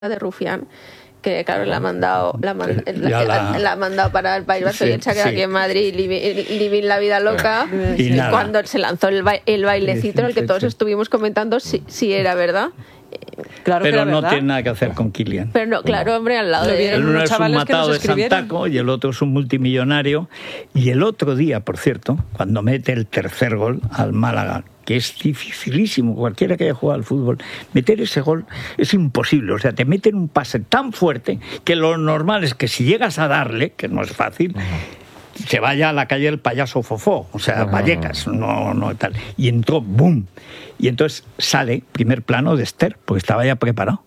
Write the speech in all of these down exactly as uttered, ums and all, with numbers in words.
de Rufián, que claro, la ha mandado la, man, la, la, la ha mandado para el País Vasco, sí, y él se ha quedado sí. aquí en Madrid living la vida loca, y y cuando se lanzó el, ba el bailecito en el que todos estuvimos comentando si, si era verdad. Claro, pero que no verdad. tiene nada que hacer con Kylian. Pero no, claro, hombre, al lado de él. Uno es un matado de Santaco y el otro es un multimillonario. Y el otro día, por cierto, cuando mete el tercer gol al Málaga, que es dificilísimo, cualquiera que haya jugado al fútbol, meter ese gol es imposible. O sea, te meten un pase tan fuerte que lo normal es que si llegas a darle, que no es fácil, uh-huh. se vaya a la calle el payaso Fofó, o sea, uh-huh. Vallecas, no, no tal. Y entró, ¡boom! Y entonces sale, primer plano de Esther, porque estaba ya preparado.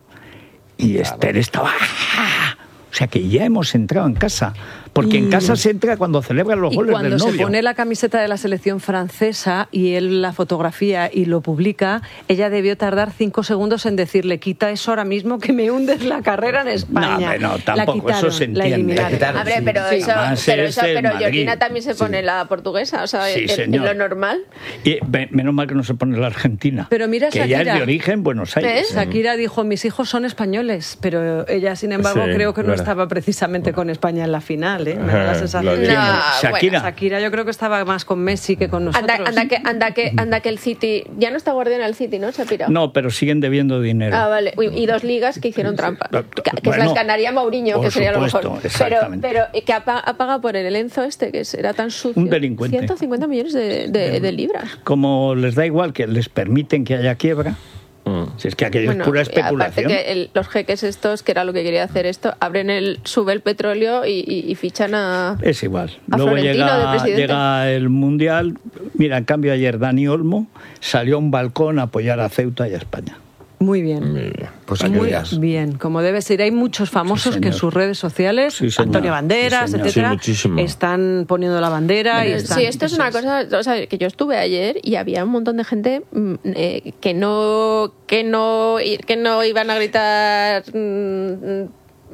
Y claro. Esther estaba... ¡ah! O sea, que ya hemos entrado en casa. Porque y, en casa se entra cuando celebran los goles del novio. Y cuando se pone la camiseta de la selección francesa y él la fotografía y lo publica, ella debió tardar cinco segundos en decirle, quita eso ahora mismo que me hundes la carrera en España. No, no, tampoco, quitaron, eso se entiende. La quitaron, a ver, pero sí. eso, pero, eso, pero Georgina también se pone sí. la portuguesa, o sea, sí, en, en lo normal. Y menos mal que no se pone la argentina. Pero mira, que Shakira, ella es de origen Buenos Aires. ¿ves? Shakira dijo, mis hijos son españoles, pero ella, sin embargo, sí, creo que no verdad. estaba precisamente bueno. con España en la final, ¿eh? Me da la sensación. No, Shakira. Bueno, Shakira yo creo que estaba más con Messi que con nosotros. Anda, anda, que, anda, que, anda que el City... Ya no está Guardiola el City, ¿no? Se ha pirado. No, pero siguen debiendo dinero. Ah, vale. Y dos ligas que hicieron trampa. Que, que bueno, se las ganaría Mourinho, que sería supuesto, lo mejor. Pero, pero que ha, ha pagado por el Enzo este, que era tan sucio. Un delincuente. ciento cincuenta millones de, de, de libras. Como les da igual que les permiten que haya quiebra... Mm. Si es que aquello bueno, es pura especulación. Aparte que el, los jeques estos, que era lo que quería hacer esto, abren el, sube el petróleo y, y, y fichan a Es igual. A Luego llega, de llega el Mundial. Mira, en cambio ayer Dani Olmo salió a un balcón a apoyar a Ceuta y a España. Muy bien. Muy bien. Pues Muy bien, como debe ser. Hay muchos famosos sí, que en sus redes sociales, sí, Antonio Banderas, sí, etcétera, sí, están poniendo la bandera. Y están, sí, esto es una cosa, o sea, que yo estuve ayer y había un montón de gente eh, que no que no que no iban a gritar mm,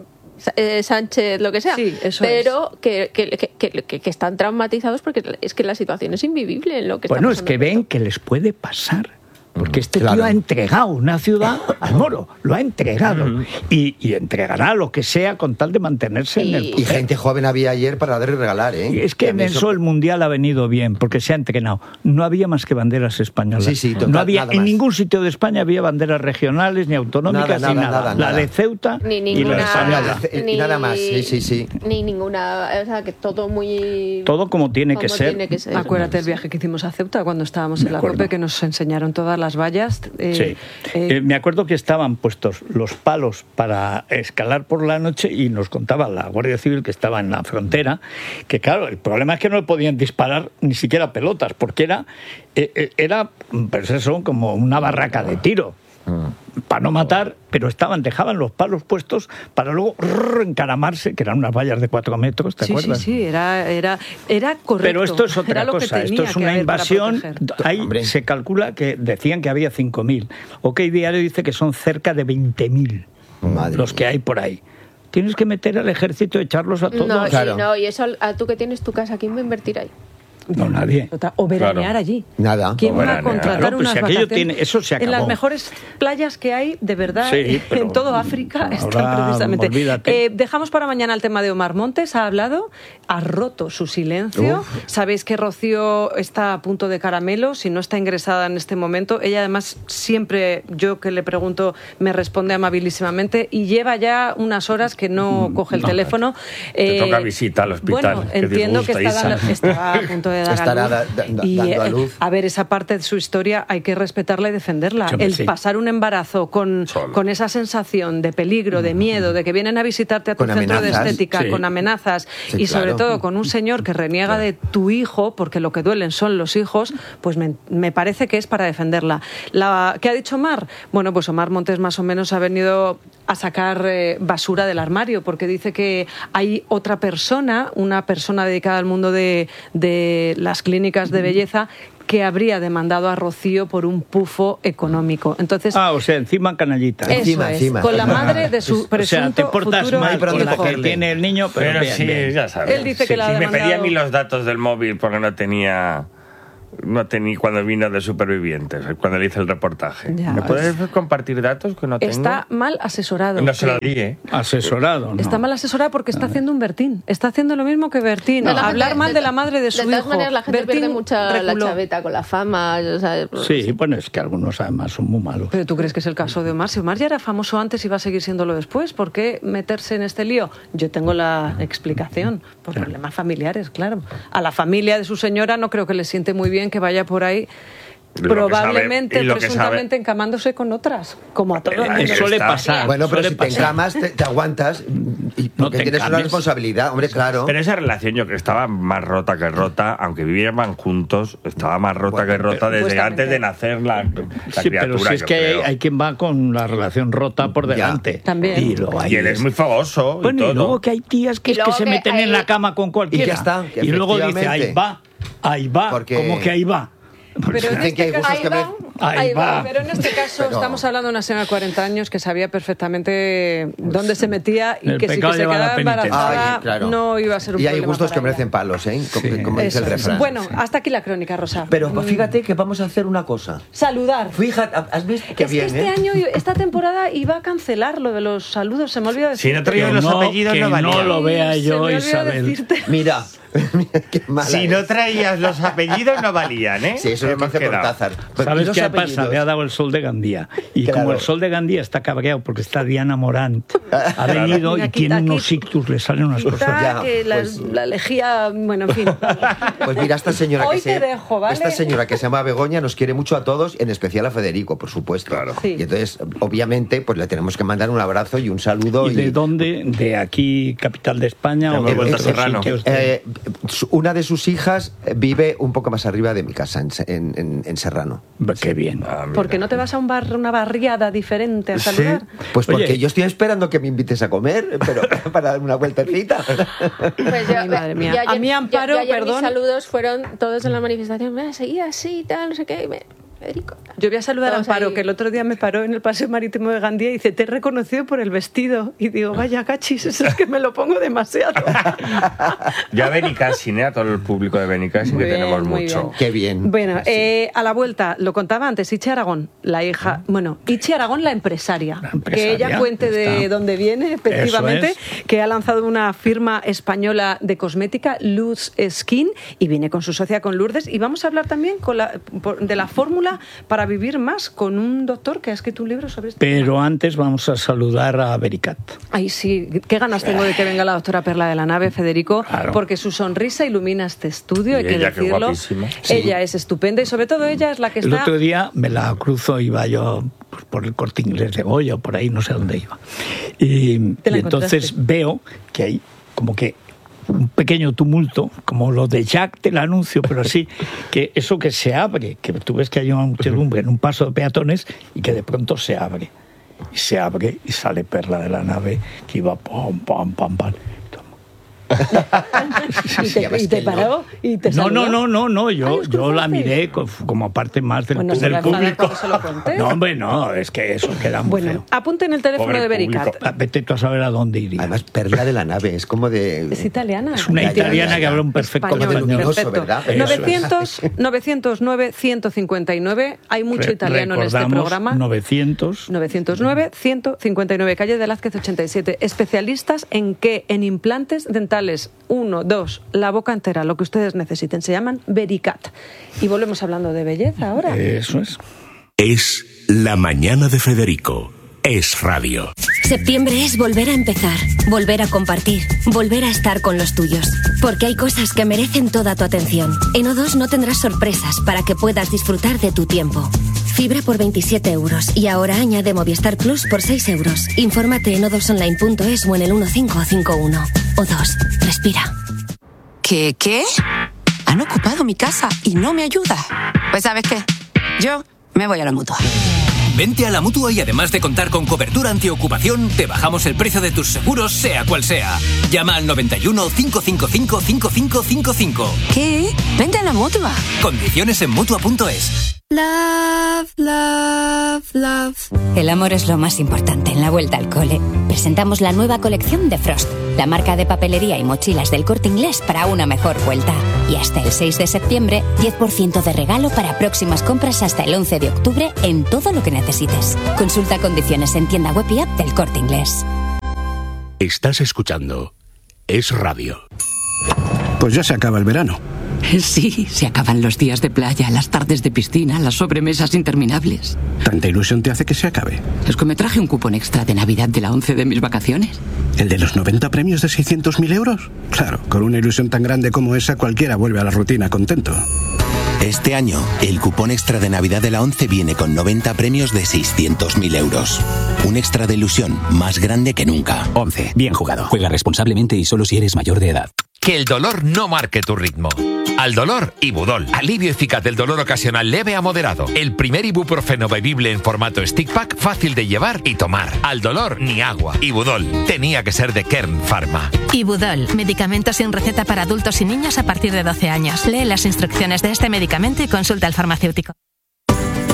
eh, Sánchez, lo que sea, sí, eso pero es. que, que, que, que, que están traumatizados porque es que la situación es invivible en lo que bueno, está es que ven que les puede pasar. Porque este claro. tío ha entregado una ciudad al Moro, lo ha entregado. Uh-huh. y, y entregará lo que sea con tal de mantenerse y, en el poder. Y gente joven había ayer para dar y regalar, ¿eh? Y es que en eso, eso el Mundial ha venido bien, porque se ha entrenado. No había más que banderas españolas. Sí, sí, total, no había, nada en más. ningún sitio de España había banderas regionales, ni autonómicas, nada, ni nada, nada. nada. La de Ceuta ni ninguna, y la española. Ni, nada más, sí, sí, sí. Ni ninguna, o sea, que todo muy... Todo como tiene, como que, ser. tiene que ser. Acuérdate el viaje que hicimos a Ceuta cuando estábamos en la COPE, que nos enseñaron todas las vallas. Eh, sí. Eh, eh, me acuerdo que estaban puestos los palos para escalar por la noche y nos contaba la Guardia Civil que estaba en la frontera, que claro, el problema es que no le podían disparar ni siquiera pelotas, porque era, eh, era pues eso, como una barraca de tiro. Para no matar, pero estaban, dejaban los palos puestos para luego rrr, encaramarse, que eran unas vallas de cuatro metros, ¿te sí, acuerdas? Sí, sí, era, era, era correcto. Pero esto es otra cosa, esto es una invasión. Ahí se calcula que decían que había cinco mil. OK Diario dice que son cerca de veinte mil los que hay por ahí. Tienes que meter al ejército y echarlos a todos. No, claro. y, no, y eso, a tú que tienes tu casa, ¿quién va a invertir ahí? No, nadie. O veranear claro. allí. Nada. ¿Quién va a contratar no, pues unas si vacaciones? Tiene, eso se acabó. En las mejores playas que hay, de verdad, sí, en todo África están precisamente. Eh, dejamos para mañana el tema de Omar Montes. Ha hablado, ha roto su silencio. Uf. Sabéis que Rocío está a punto de caramelo, si no está ingresada en este momento. Ella además siempre, yo que le pregunto, me responde amabilísimamente y lleva ya unas horas que no coge el no, teléfono. Te eh, toca visita al hospital. Bueno, entiendo que está, dando, está a punto de dar Estará a luz. Da, da, da, y, dando a luz. A ver, esa parte de su historia hay que respetarla y defenderla. Sí, el sí. pasar un embarazo con, con esa sensación de peligro, de miedo, de que vienen a visitarte a tu con centro amenazas, de estética, sí. con amenazas sí, y sobre claro. todo con un señor que reniega claro. de tu hijo, porque lo que duelen son los hijos, pues me, me parece que es para defenderla. La, ¿Qué ha dicho Omar? Bueno, pues Omar Montes más o menos ha venido a sacar eh, basura del armario, porque dice que hay otra persona, una persona dedicada al mundo de, de las clínicas de belleza, que habría demandado a Rocío por un pufo económico. Entonces, ah, o sea, encima canallita. Eso encima, es, encima. con la madre de su presunto o sea, te portas futuro mal con la hijo. que tiene el niño, pero, pero bien, sí, bien. ya sabes. Él dice que sí, la ha sí, me demandado. pedía a mí los datos del móvil porque no tenía no tenía cuando vino de Supervivientes, cuando le hice el reportaje. Ya. ¿Me puedes compartir datos que no tengo? Está mal asesorado. No se lo dije. Asesorado, ¿no? Está mal asesorado porque está haciendo un Bertín. Está haciendo lo mismo que Bertín. No, Hablar gente, mal de la madre de su hijo. De todas maneras, la gente Bertín pierde mucha reculó. la chaveta con la fama. O sea, sí, bueno, es que algunos además son muy malos. Pero ¿tú crees que es el caso de Omar? Si Omar ya era famoso antes y va a seguir siéndolo después, ¿por qué meterse en este lío? Yo tengo la explicación. Por claro. problemas familiares, claro. A la familia de su señora no creo que le siente muy bien que vaya por ahí probablemente, sabe, presuntamente encamándose con otras, como a todo el mundo. Suele pasar. Bueno, pero suele si pasar. te encamas, te, te aguantas y porque no te tienes encames. Una responsabilidad, hombre, claro. Pero esa relación yo creo que estaba más rota que rota, aunque vivieran juntos, estaba más rota bueno, que rota desde antes de nacer la, la sí, criatura. Pero si es que hay, hay quien va con la relación rota por delante. Ya. También. Y, luego y él es muy famoso. Bueno, y, todo. y luego que hay tías que, es que, que se meten hay... en la cama con cualquiera. Y ya está. Y luego dice, ahí va, ahí va, porque... como que ahí va. Pero en este que hay caso, ahí, que va, ahí ahí va. va. Pero en este caso pero... estamos hablando de una señora de cuarenta años que sabía perfectamente dónde se metía y que si que se quedaba embarazada Ay, claro. no iba a ser un y problema. Y hay gustos para que ella. merecen palos, ¿eh? Como, sí. como dice el refrán. Bueno, sí. hasta aquí la crónica, Rosa. Pero fíjate que vamos a hacer una cosa. Saludar. Fíjate, ¿has visto? Qué es bien, que este ¿eh? año, esta temporada iba a cancelar lo de los saludos. Se me olvidó decir. Si no traías los no, apellidos que no valían. no lo vea sí, yo, Isabel. Mira. Qué mala si es. no traías los apellidos no valían, ¿eh? Sí, eso es lo que hace Cortázar. ¿Sabes qué pasa? Le ha dado el Sol de Gandía. Y claro. como el Sol de Gandía está cabreado porque está Diana Morant, ha venido Mira, y quita, tiene quita, unos ictus, le salen unas quita, cosas. Ya, que pues, la, la lejía, bueno, en fin. Pues mira, esta señora, Hoy que se, te dejo, ¿vale? esta señora que se llama Begoña nos quiere mucho a todos, en especial a Federico, por supuesto. Claro. Sí. Y entonces, obviamente, pues le tenemos que mandar un abrazo y un saludo. ¿Y, y... de dónde? ¿De aquí, capital de España? ¿O de otros Serrano? De... Eh, una de sus hijas vive un poco más arriba de mi casa, en, en, en Serrano. Qué bien. Ah, ¿Por qué no te vas a un bar, una barriada diferente a saludar? Sí, pues porque Oye, yo estoy esperando que me invites a comer, pero para dar una vueltecita. Pues yo, Ay, madre mía. yo ayer, A mí, Amparo, yo, yo ayer perdón. mis saludos fueron todos en la manifestación. Me seguía así, tal, no sé qué. Y me... Federico. Yo voy a saludar Todos a Amparo, ahí. que el otro día me paró en el paseo marítimo de Gandía y dice, te he reconocido por el vestido. Y digo, vaya cachis, eso es que me lo pongo demasiado. Ya Benicassin, ¿eh? A todo el público de Benicassin, que Bien, tenemos muy mucho. bien. Qué bien. Bueno, Sí. eh, a la vuelta, lo contaba antes, Ichi Aragón, la hija, bueno, Ichi Aragón, la empresaria, La empresaria, que ella cuente de está. dónde viene, efectivamente, Eso que ha lanzado una firma española de cosmética, Luz Skin, y viene con su socia, con Lourdes, y vamos a hablar también con la, por, de la fórmula para vivir más, con un doctor que ha escrito un libro sobre esto. Pero antes vamos a saludar a Vericat. Ay, sí, qué ganas tengo de que venga la doctora Perla de la Nave, Federico, Claro. porque su sonrisa ilumina este estudio, hay Y que ella, qué decirlo. guapísima. Sí. Ella es estupenda y sobre todo ella es la que El está... otro día me la cruzo, iba yo pues, por el Corte Inglés de Goya, o por ahí, no sé dónde iba. Y, ¿Te la y entonces encontraste? veo que hay como que un pequeño tumulto, como lo de Jack del anuncio, pero sí, que eso que se abre, que tú ves que hay una muchedumbre en un paso de peatones y que de pronto se abre. Y se abre y sale Perla de la Nave, que iba pam, pam, pam, pam. y te, y te paró y te No, saludó. no, no, no, no, yo, Ay, ¿os yo la cruzasteis? miré co- como parte más del, Bueno, se del la enfada público. cuando se lo conté. No, hombre, no, es que eso queda muy Bueno, feo. apunten el teléfono Pobre de Vericat. público. Ah, vete tú a saber a dónde iría. Además, Perla de la Nave, es como de... Es italiana. Es una Ya, ya, italiana ya, ya. que habla un perfecto Como de Español, español. luminoso, perfecto. ¿verdad? Eso es. novecientos, novecientos nueve, ciento cincuenta y nueve. Hay mucho Re- italiano en este recordamos, programa. novecientos. novecientos nueve, ciento cincuenta y nueve, calle de Velázquez ochenta y siete. Especialistas en qué? En implantes dentales. Uno, dos, la boca entera, lo que ustedes necesiten. Se llaman Vericat. Y volvemos hablando de belleza ahora. Eso es. Es La Mañana de Federico. Es radio. Septiembre es volver a empezar, volver a compartir, volver a estar con los tuyos. Porque hay cosas que merecen toda tu atención. En O dos no tendrás sorpresas para que puedas disfrutar de tu tiempo. Fibra por veintisiete euros y ahora añade Movistar Plus por seis euros. Infórmate en o dos online punto es o en el uno cinco cinco uno. O dos, respira. ¿Qué, qué? Han ocupado mi casa y no me ayuda. Pues ¿sabes qué? Yo me voy a la Mutua. Vente a la Mutua y además de contar con cobertura antiocupación, te bajamos el precio de tus seguros, sea cual sea. Llama al noventa y uno, cinco cinco cinco, cinco cinco cinco cinco. ¿Qué? Vente a la Mutua. Condiciones en Mutua punto es. Love, love, love. El amor es lo más importante en la vuelta al cole. Presentamos la nueva colección de Frost, la marca de papelería y mochilas del Corte Inglés para una mejor vuelta. Y hasta el seis de septiembre, diez por ciento de regalo para próximas compras hasta el once de octubre en todo lo que necesites. Consulta condiciones en tienda web y app del Corte Inglés. Estás escuchando Es Radio. Pues ya se acaba el verano. Sí, se acaban los días de playa, las tardes de piscina, las sobremesas interminables. ¿Tanta ilusión te hace que se acabe? Es que me traje un cupón extra de Navidad de la ONCE de mis vacaciones. ¿El de los noventa premios de seiscientos mil euros? Claro, con una ilusión tan grande como esa, cualquiera vuelve a la rutina contento. Este año, el cupón extra de Navidad de la ONCE viene con noventa premios de seiscientos mil euros. Un extra de ilusión más grande que nunca. ONCE, bien jugado. Juega responsablemente y solo si eres mayor de edad. Que el dolor no marque tu ritmo. Al dolor, Ibudol. Alivio eficaz del dolor ocasional leve a moderado. El primer ibuprofeno bebible en formato stick pack, fácil de llevar y tomar. Al dolor, ni agua. Ibudol. Tenía que ser de Kern Pharma. Ibudol. Medicamento sin receta para adultos y niños a partir de doce años. Lee las instrucciones de este medicamento y consulta al farmacéutico.